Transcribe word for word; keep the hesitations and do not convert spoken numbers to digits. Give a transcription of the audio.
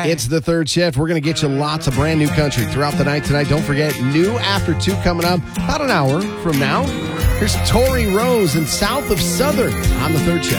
It's the third shift. We're going to get you lots of brand new country throughout the night tonight. Don't forget, new After two coming up about an hour from now. Here's Tori Rose and South of Southern on the third shift.